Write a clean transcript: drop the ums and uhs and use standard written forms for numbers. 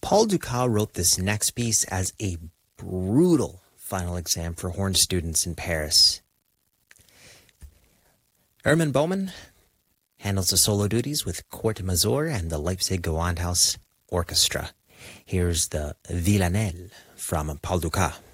Paul Dukas wrote this next piece as a brutal final exam for horn students in Paris. Hermann Baumann handles the solo duties with Court Mazur and the Leipzig Gewandhaus Orchestra. Here's the Villanelle from Paul Dukas.